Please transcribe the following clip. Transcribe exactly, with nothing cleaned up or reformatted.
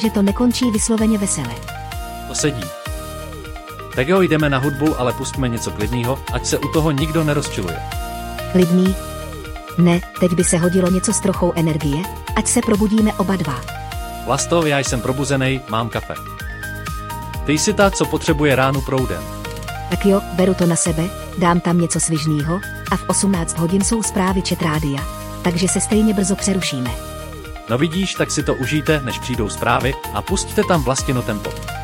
že to nekončí vysloveně vesele. To sedí. Tak jo, jdeme na hudbu, ale pustíme něco klidného, ať se u toho nikdo nerozčiluje. Klidný? Ne, teď by se hodilo něco s trochou energie, ať se probudíme oba dva. Vlasto, já jsem probuzenej, mám kafe. Ty jsi ta, co potřebuje ránu proudem. Tak jo, beru to na sebe, dám tam něco svižnýho a v osmnáct hodin jsou zprávy Čet rádia, takže se stejně brzo přerušíme. No vidíš, tak si to užijte, než přijdou zprávy a pusťte tam Vlastino tempo.